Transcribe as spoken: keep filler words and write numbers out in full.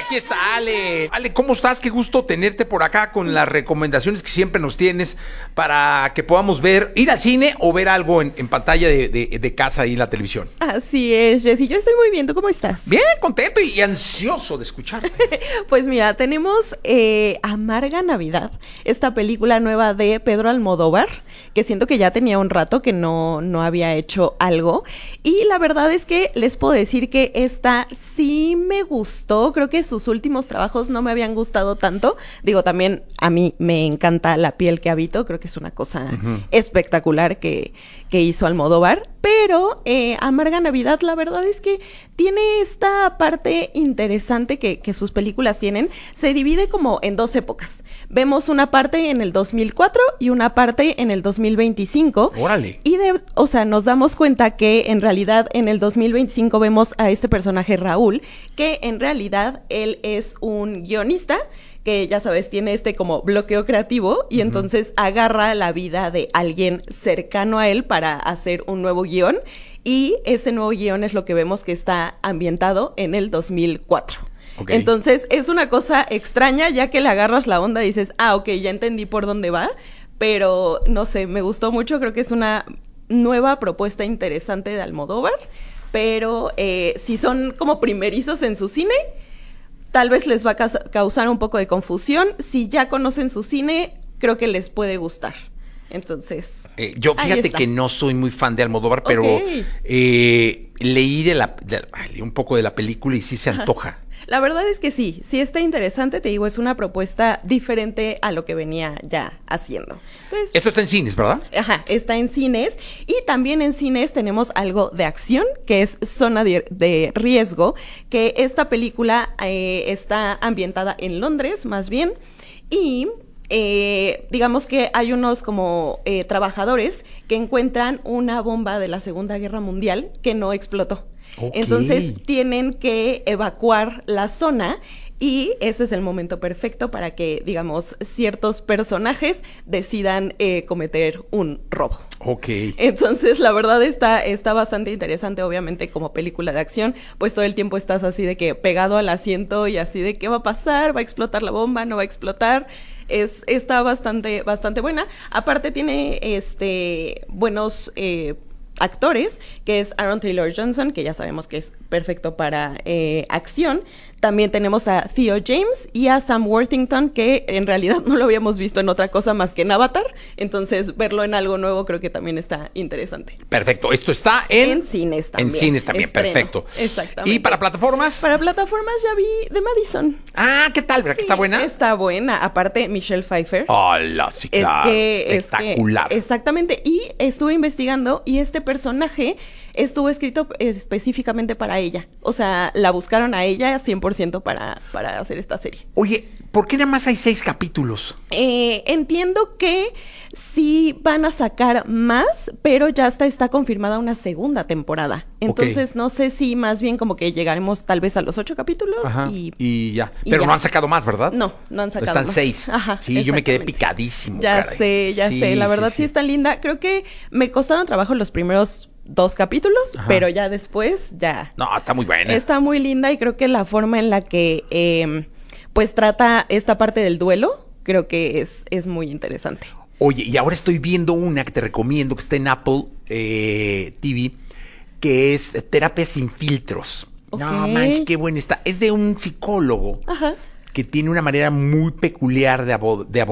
Aquí está Ale. Ale, ¿cómo estás? Qué gusto tenerte por acá con las recomendaciones que siempre nos tienes para que podamos ver, ir al cine o ver algo en, en pantalla de, de, de casa y en la televisión. Así es, Jessy. Yo estoy muy bien. ¿Tú cómo estás? Bien, contento y, y ansioso de escucharte. Pues mira, tenemos eh, Amarga Navidad, esta película nueva de Pedro Almodóvar, que siento que ya tenía un rato que no, no había hecho algo. Y la verdad es que les puedo decir que esta sí me gustó. Creo que sus últimos trabajos no me habían gustado tanto. Digo, también a mí me encanta La piel que habito. Creo que es una cosa uh-huh. espectacular que, que hizo Almodóvar. Pero eh, Amarga Navidad, la verdad es que tiene esta parte interesante que, que sus películas tienen. Se divide como en dos épocas. Vemos una parte en el dos mil cuatro y una parte en el dos mil veinticinco. ¡Órale! Y de, o sea, nos damos cuenta que en realidad en el dos mil veinticinco vemos a este personaje Raúl, que en realidad él es un guionista que, ya sabes, tiene este como bloqueo creativo y uh-huh. entonces agarra la vida de alguien cercano a él para hacer un nuevo guión, y ese nuevo guión es lo que vemos que está ambientado en el dos mil cuatro. Okay. Entonces es una cosa extraña, ya que le agarras la onda y dices, ah, ok, ya entendí por dónde va, pero no sé, me gustó mucho. Creo que es una nueva propuesta interesante de Almodóvar, pero eh, si son como primerizos en su cine, tal vez les va a ca- causar un poco de confusión. Si ya conocen su cine, creo que les puede gustar. Entonces, eh, yo fíjate que no soy muy fan de Almodóvar, pero okay. eh, leí de la, de, leí un poco de la película y sí se antoja. Ajá. La verdad es que sí, sí está interesante, te digo, es una propuesta diferente a lo que venía ya haciendo. Entonces, esto está en cines, ¿verdad? Ajá, está en cines, y también en cines tenemos algo de acción, que es Zona de, de Riesgo, que esta película eh, está ambientada en Londres, más bien, y eh, digamos que hay unos como eh, trabajadores que encuentran una bomba de la Segunda Guerra Mundial que no explotó. Okay. Entonces tienen que evacuar la zona, y ese es el momento perfecto para que, digamos, ciertos personajes decidan eh, cometer un robo. Ok. Entonces, la verdad está, está bastante interesante. Obviamente, como película de acción, pues todo el tiempo estás así de que pegado al asiento y así de qué va a pasar, va a explotar la bomba, no va a explotar. Es, está bastante, bastante buena. Aparte tiene este buenos eh, actores, que es Aaron Taylor Johnson, que ya sabemos que es perfecto para eh, acción. También tenemos a Theo James y a Sam Worthington, que en realidad no lo habíamos visto en otra cosa más que en Avatar. Entonces, verlo en algo nuevo creo que también está interesante. Perfecto. Esto está en... En cines también. En cines también, Estreno. Perfecto. Exactamente. ¿Y para plataformas? Para plataformas ya vi The Madison. Ah, ¿qué tal? ¿Verdad sí, que está buena? Está buena. Aparte, Michelle Pfeiffer. ¡Hola, sí, claro! Es que... Espectacular. Es que, exactamente. Y estuve investigando y este personaje estuvo escrito específicamente para ella. O sea, la buscaron a ella cien por ciento para, para hacer esta serie. Oye, ¿por qué nada más hay seis capítulos? Eh, entiendo que sí van a sacar más, pero ya está, está confirmada una segunda temporada. Entonces, okay. no sé si más bien como que llegaremos tal vez a los ocho capítulos. Ajá, y, y ya. Y pero ya. no han sacado más, ¿verdad? No, no han sacado Están más. seis. Ajá, sí, yo me quedé picadísimo. Ya caray. sé, ya sí, sé. La verdad sí, sí, sí está linda. Creo que me costaron trabajo los primeros dos capítulos, ajá. pero ya después, ya. No, está muy buena. Está muy linda, y creo que la forma en la que eh, pues trata esta parte del duelo, creo que es, es muy interesante. Oye, y ahora estoy viendo una que te recomiendo, que está en Apple eh, T V, que es Terapia sin filtros. Okay. No manches, qué buena está. Es de un psicólogo, ajá. que tiene una manera muy peculiar de abordar